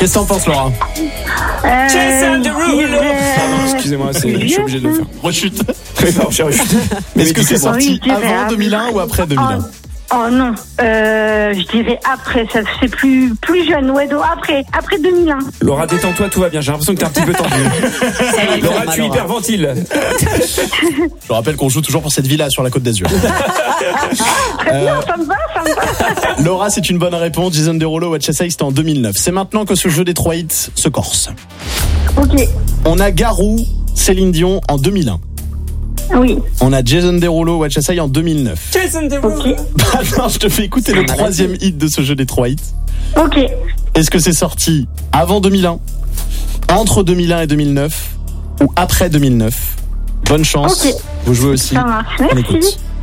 Qu'est-ce que t'en penses, Laura? Jason Derulo. Pardon, excusez-moi, je suis obligé de le faire. Rechute. Non, j'ai rechuté. Est-ce que c'est sorti avant 2001 ou après 2001? Oh non, je dirais après, ça c'est plus jeune, ouais, donc après 2001. Laura, détends-toi, tout va bien. J'ai l'impression que t'es un petit peu tendu. Laura, tu hyperventiles. Je rappelle qu'on joue toujours pour cette villa sur la Côte d'Azur. Très bien, ça me va. Laura, c'est une bonne réponse. Jason Derulo, What You Say, c'était en 2009. C'est maintenant que ce jeu des 3 hits se corse. Ok. On a Garou, Céline Dion en 2001. Oui. On a Jason Derulo, What You Say en 2009. Jason Derulo. Ok. Maintenant, je te fais écouter le 3e hit de ce jeu des 3 hits. Ok. Est-ce que c'est sorti avant 2001, entre 2001 et 2009 ou après 2009? Bonne chance. Ok. Vous jouez aussi. Ça marche. On Merci. écoute.